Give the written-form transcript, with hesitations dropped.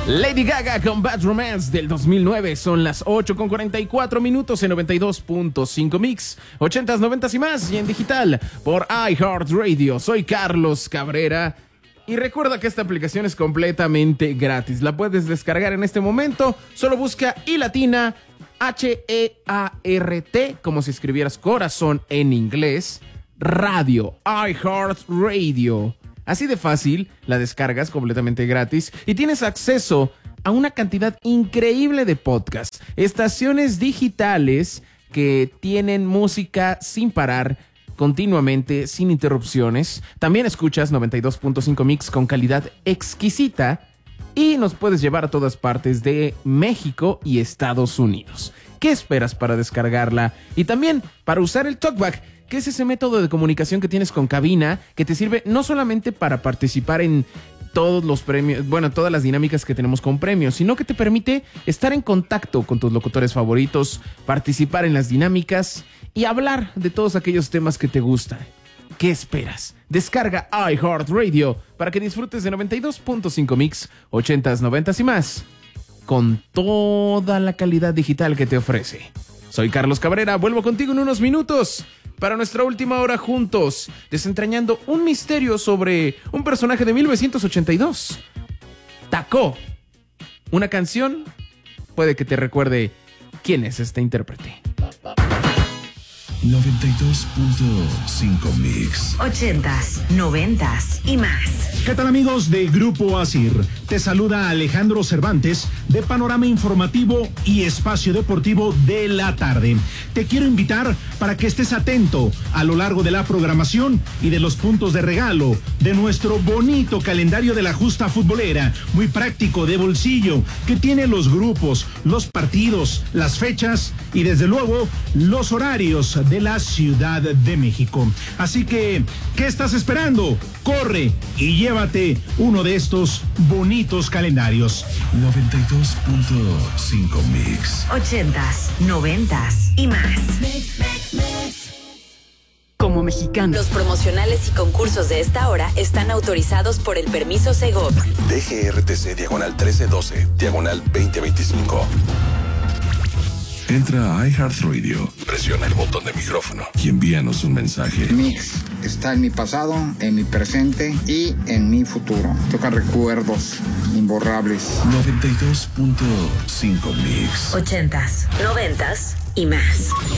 Lady Gaga con Bad Romance del 2009. Son las 8:44 minutos en 92.5 Mix, 80s, 90s y más, y en digital por iHeartRadio. Soy Carlos Cabrera. Y recuerda que esta aplicación es completamente gratis. La puedes descargar en este momento. Solo busca iLatina, HEART, como si escribieras corazón en inglés, radio, iHeartRadio. Así de fácil, la descargas completamente gratis y tienes acceso a una cantidad increíble de podcasts, estaciones digitales que tienen música sin parar, continuamente, sin interrupciones. También escuchas 92.5 Mix con calidad exquisita y nos puedes llevar a todas partes de México y Estados Unidos. ¿Qué esperas para descargarla? Y también para usar el TalkBack, que es ese método de comunicación que tienes con cabina, que te sirve no solamente para participar en todos los premios, todas las dinámicas que tenemos con premios, sino que te permite estar en contacto con tus locutores favoritos, participar en las dinámicas y hablar de todos aquellos temas que te gustan. ¿Qué esperas? Descarga iHeartRadio para que disfrutes de 92.5 Mix, 80s, 90s y más, con toda la calidad digital que te ofrece. Soy Carlos Cabrera, vuelvo contigo en unos minutos para nuestra última hora juntos, desentrañando un misterio sobre un personaje de 1982. Tacó. Una canción puede que te recuerde quién es este intérprete. 92.5 Mix. 80s, 90s y más. ¿Qué tal, amigos de Grupo ASIR? Te saluda Alejandro Cervantes de Panorama Informativo y Espacio Deportivo de la Tarde. Te quiero invitar para que estés atento a lo largo de la programación y de los puntos de regalo de nuestro bonito calendario de la justa futbolera, muy práctico, de bolsillo, que tiene los grupos, los partidos, las fechas y desde luego los horarios de la Ciudad de México. Así que, ¿qué estás esperando? Corre y llévate uno de estos bonitos calendarios. 92.5 Mix. 80s, 90s y más. Como mexicano. Los promocionales y concursos de esta hora están autorizados por el permiso Segov. DGRTC /1312, /2025. Entra a iHeartRadio, Presiona el botón de micrófono y envíanos un mensaje. Mix está en mi pasado, en mi presente y en mi futuro. Toca recuerdos imborrables. 92.5 Mix. 80s, 90s y más.